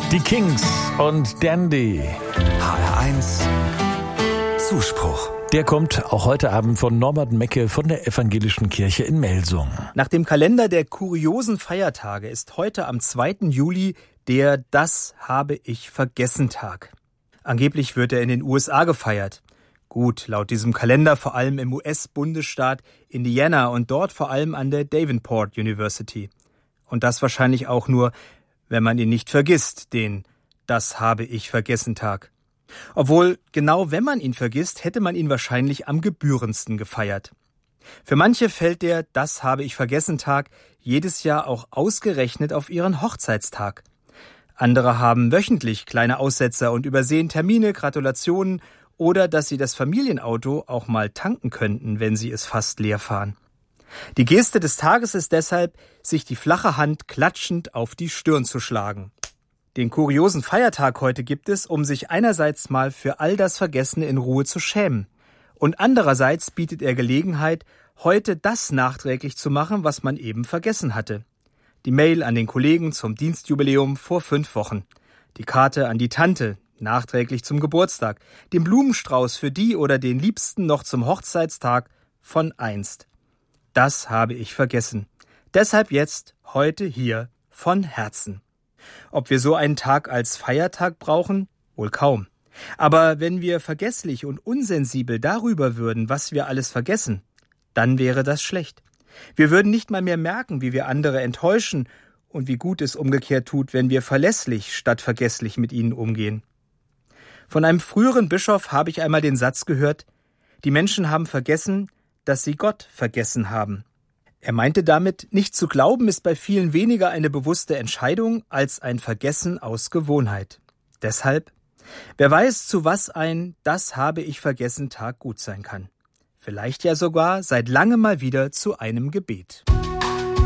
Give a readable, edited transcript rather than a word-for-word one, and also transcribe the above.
Die Kings und Dandy. HR1 Zuspruch. Der kommt auch heute Abend von Norbert Mecke von der Evangelischen Kirche in Melsung. Nach dem Kalender der kuriosen Feiertage ist heute am 2. Juli der Das habe ich vergessen Tag. Angeblich wird er in den USA gefeiert. Gut, laut diesem Kalender vor allem im US-Bundesstaat Indiana und dort vor allem an der Davenport University. Und das wahrscheinlich auch nur, wenn man ihn nicht vergisst, den Das habe ich vergessen Tag. Obwohl, genau wenn man ihn vergisst, hätte man ihn wahrscheinlich am gebührendsten gefeiert. Für manche fällt der Das habe ich vergessen Tag jedes Jahr auch ausgerechnet auf ihren Hochzeitstag. Andere haben wöchentlich kleine Aussetzer und übersehen Termine, Gratulationen oder dass sie das Familienauto auch mal tanken könnten, wenn sie es fast leer fahren. Die Geste des Tages ist deshalb, sich die flache Hand klatschend auf die Stirn zu schlagen. Den kuriosen Feiertag heute gibt es, um sich einerseits mal für all das Vergessene in Ruhe zu schämen. Und andererseits bietet er Gelegenheit, heute das nachträglich zu machen, was man eben vergessen hatte. Die Mail an den Kollegen zum Dienstjubiläum vor 5 Wochen. Die Karte an die Tante, nachträglich zum Geburtstag. Den Blumenstrauß für die oder den Liebsten noch zum Hochzeitstag von einst. Das habe ich vergessen. Deshalb jetzt, heute hier, von Herzen. Ob wir so einen Tag als Feiertag brauchen? Wohl kaum. Aber wenn wir vergesslich und unsensibel darüber würden, was wir alles vergessen, dann wäre das schlecht. Wir würden nicht mal mehr merken, wie wir andere enttäuschen und wie gut es umgekehrt tut, wenn wir verlässlich statt vergesslich mit ihnen umgehen. Von einem früheren Bischof habe ich einmal den Satz gehört: Die Menschen haben vergessen, dass sie Gott vergessen haben. Er meinte damit, nicht zu glauben ist bei vielen weniger eine bewusste Entscheidung als ein Vergessen aus Gewohnheit. Deshalb, wer weiß, zu was ein Das habe ich vergessen Tag gut sein kann. Vielleicht ja sogar seit langem mal wieder zu einem Gebet.